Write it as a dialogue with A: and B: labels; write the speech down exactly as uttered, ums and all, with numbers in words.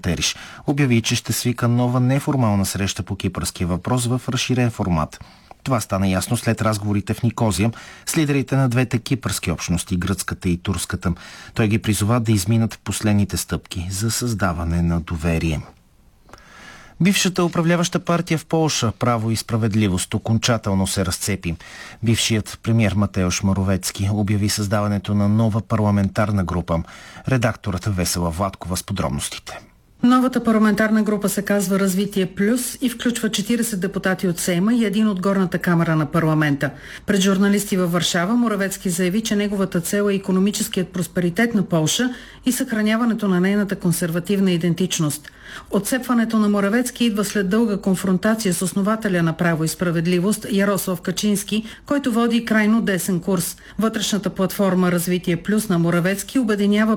A: Гутериш обяви, че ще свика нова неформална среща по кипърския въпрос в разширен формат. Това стана ясно след разговорите в Никозия с лидерите на двете кипърски общности, гръцката и турската. Той ги призова да изминат последните стъпки за създаване на доверие. Бившата управляваща партия в Полша Право и справедливост окончателно се разцепи. Бившият премиер Матеуш Моровецки обяви създаването на нова парламентарна група. Редакторът Весела Владкова с подробностите.
B: Новата парламентарна група се казва Развитие Плюс и включва четиридесет депутати от Сейма и един от горната камара на парламента. Пред журналисти във Варшава Моровецки заяви, че неговата цел е икономическият просперитет на Полша и съхраняването на нейната консервативна идентичност. Отцепването на Моровецки идва след дълга конфронтация с основателя на Право и справедливост Ярослав Качински, който води крайно десен курс. Вътрешната платформа Развитие Плюс на Моровецки обединява